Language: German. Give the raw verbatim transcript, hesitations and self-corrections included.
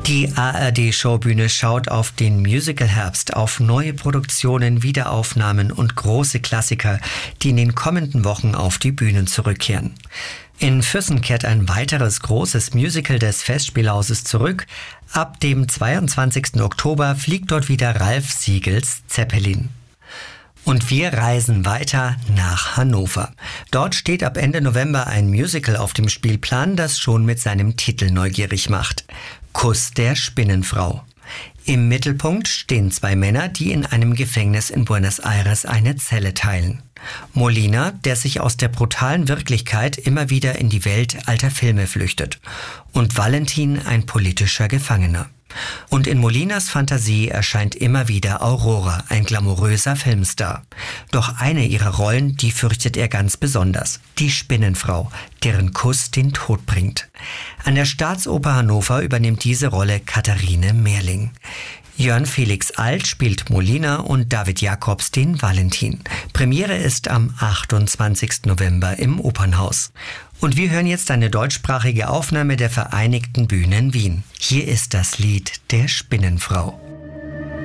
Die A R D-Showbühne schaut auf den Musical-Herbst, auf neue Produktionen, Wiederaufnahmen und große Klassiker, die in den kommenden Wochen auf die Bühnen zurückkehren. In Füssen kehrt ein weiteres großes Musical des Festspielhauses zurück. Ab dem zweiundzwanzigsten Oktober fliegt dort wieder Ralf Siegels Zeppelin. Und wir reisen weiter nach Hannover. Dort steht ab Ende November ein Musical auf dem Spielplan, das schon mit seinem Titel neugierig macht. Kuss der Spinnenfrau. Im Mittelpunkt stehen zwei Männer, die in einem Gefängnis in Buenos Aires eine Zelle teilen. Molina, der sich aus der brutalen Wirklichkeit immer wieder in die Welt alter Filme flüchtet. Und Valentin, ein politischer Gefangener. Und in Molinas Fantasie erscheint immer wieder Aurora, ein glamouröser Filmstar. Doch eine ihrer Rollen, die fürchtet er ganz besonders. Die Spinnenfrau, deren Kuss den Tod bringt. An der Staatsoper Hannover übernimmt diese Rolle Katharine Mehrling. Jörn Felix Alt spielt Molina und David Jacobs den Valentin. Premiere ist am achtundzwanzigsten November im Opernhaus. Und wir hören jetzt eine deutschsprachige Aufnahme der Vereinigten Bühnen Wien. Hier ist das Lied der Spinnenfrau.